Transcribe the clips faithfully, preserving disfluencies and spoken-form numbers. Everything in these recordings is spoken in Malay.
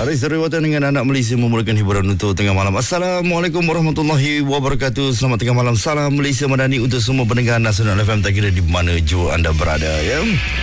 Hari Seriwatan dengan anak Malaysia memulakan hiburan untuk tengah malam. Assalamualaikum warahmatullahi wabarakatuh. Selamat tengah malam. Salam Malaysia Madani untuk semua pendengar Nasional F M, tak kira di mana jua anda berada, ya.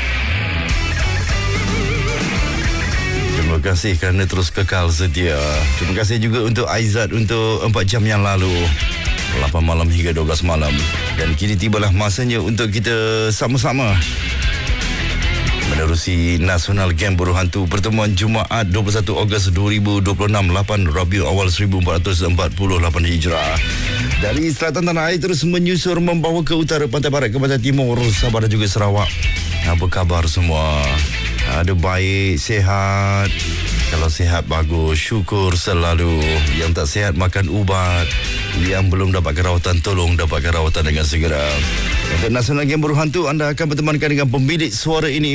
Terima kasih kerana terus kekal setia. Terima kasih juga untuk Aizat untuk empat jam yang lalu, lapan malam hingga dua belas malam. Dan kini tibalah masanya untuk kita sama-sama menerusi Nasional Game Buruh Hantu pertemuan Jumaat dua puluh satu Ogos dua ribu dua puluh enam, lapan Rabiul Awal seribu empat ratus empat puluh lapan Hijrah. Dari selatan tanah air terus menyusur membawa ke utara, pantai barat ke pantai timur, Sabah dan juga Sarawak. Apa khabar semua? Ada baik, sihat? Kalau sihat bagus, syukur selalu. Yang tak sihat makan ubat. Yang belum dapatkan rawatan, tolong dapatkan rawatan dengan segera. Untuk Nasional Game Buruh Hantu, anda akan bertemankan dengan pemilik suara ini,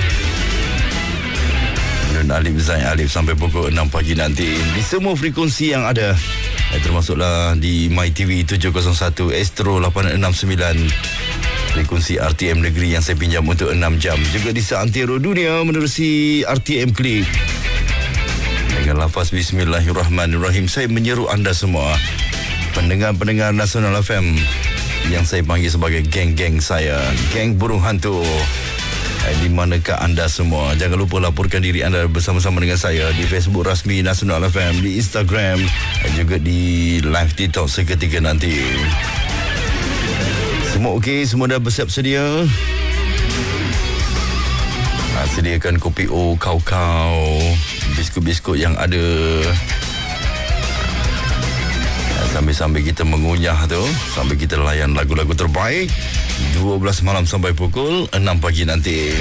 Nun Alif Zain Alif, sampai pukul enam pagi nanti di semua frekuensi yang ada, eh, termasuklah di MyTV tujuh kosong satu, Astro lapan enam sembilan, frekuensi R T M Negeri yang saya pinjam untuk enam jam. Juga di seantero dunia menerusi R T M Klik. Dengan lafaz Bismillahirrahmanirrahim, saya menyeru anda semua, pendengar-pendengar Nasional F M, yang saya panggil sebagai geng-geng saya, geng buruh hantu. Eh, di manakah anda semua? Jangan lupa laporkan diri anda bersama-sama dengan saya di Facebook rasmi Nasional F M, di Instagram, dan juga di live TikTok seketika nanti. Semua okey? Semua dah bersiap sedia? Ha, sediakan kopi O, kau-kau, biskut-biskut yang ada. Sambil-sambil kita mengunyah tu, sambil kita layan lagu-lagu terbaik, dua belas malam sampai pukul enam pagi nanti.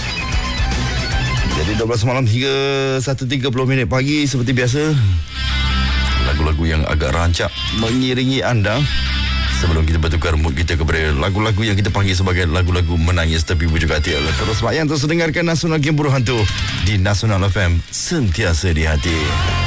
Jadi dua belas malam hingga satu tiga puluh minit pagi seperti biasa, lagu-lagu yang agak rancak mengiringi anda sebelum kita bertukar mood kita kepada lagu-lagu yang kita panggil sebagai lagu-lagu menangis tapi bujuk hati. Terus layan, terus dengarkan Nasional Game Buruh Hantu di Nasional F M, sentiasa di hati.